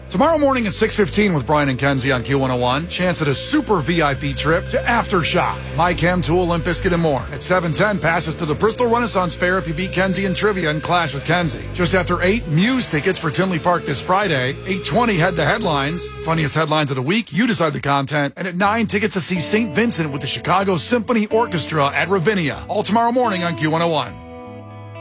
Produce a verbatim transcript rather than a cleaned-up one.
Tomorrow morning at six fifteen with Brian and Kenzie on Q one oh one. Chance at a super V I P trip to Aftershock, My Chem, Tool, Limp Bizkit, and more. At seven ten, passes to the Bristol Renaissance Fair if you beat Kenzie in trivia and clash with Kenzie. Just after eight, Muse tickets for Tinley Park this Friday. eight twenty, head to headlines. Funniest headlines of the week, you decide the content. And at nine, tickets to see Saint Vincent with the Chicago Symphony Orchestra at Ravinia. All tomorrow morning on Q one oh one.